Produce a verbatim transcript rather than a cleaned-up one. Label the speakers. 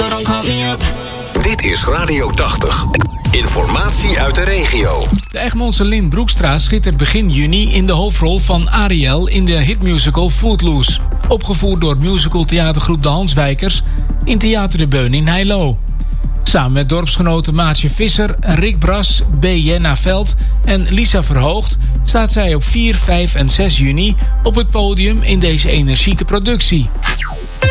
Speaker 1: so don't call me up.
Speaker 2: Dit is Radio tachtig. Informatie uit de regio.
Speaker 3: De Egmondse Lynn Broekstra schittert begin juni in de hoofdrol van Ariel in de hitmusical Footloose. Opgevoerd door musicaltheatergroep De Hanswijkers in Theater de Beun in Heilo. Samen met dorpsgenoten Maartje Visser, Rick Bras, B. Jenna Veld en Lisa Verhoogd staat zij op vier, vijf en zes juni op het podium in deze energieke productie.